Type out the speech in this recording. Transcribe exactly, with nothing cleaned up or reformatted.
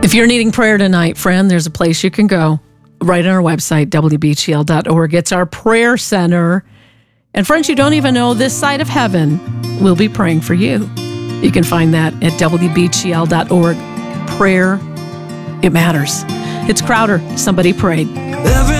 If you're needing prayer tonight, friend, there's a place you can go. Right on our website, w b g l dot org. It's our prayer center. And friends, you don't even know, this side of heaven will be praying for you. You can find that at w b g l dot org. Prayer, it matters. It's Crowder. Somebody prayed.